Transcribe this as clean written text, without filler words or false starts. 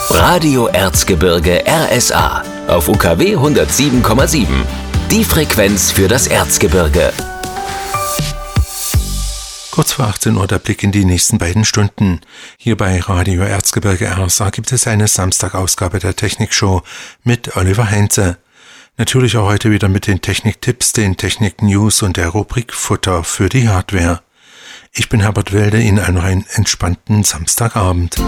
Radio Erzgebirge RSA auf UKW 107,7. Die Frequenz für das Erzgebirge. Kurz vor 18 Uhr der Blick in die nächsten beiden Stunden. Hier bei Radio Erzgebirge RSA gibt es eine Samstagausgabe der Technikshow mit Oliver Heinze. Natürlich auch heute wieder mit den Techniktipps, den Technik-News und der Rubrik Futter für die Hardware. Ich bin Herbert Welde, Ihnen einen entspannten Samstagabend.